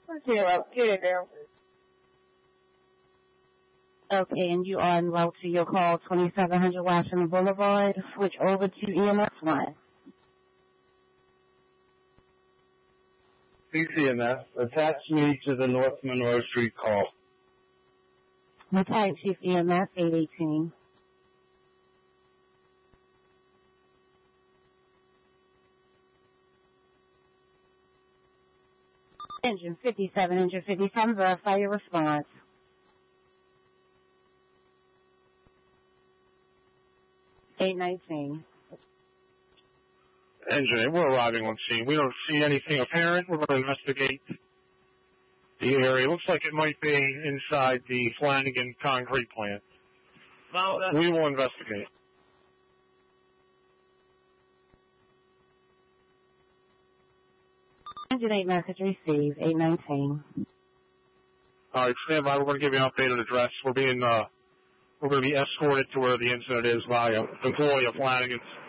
Get it down. Okay, and you are en route to your call, 2700 Washington Boulevard. Switch over to EMS 1. CCMS, attach me to the North Monroe Street call. Retired Chief EMS 818. Engine 57, verify your response. $819. Engine, we're arriving on scene. We don't see anything apparent. We're going to investigate the area. Looks like it might be inside the Flanagan concrete plant. We will investigate. Engine 8 message received, 819. All right, stand by. We're going to give you an updated address. We're going to be escorted to where the incident is by an employee of Flanagan's.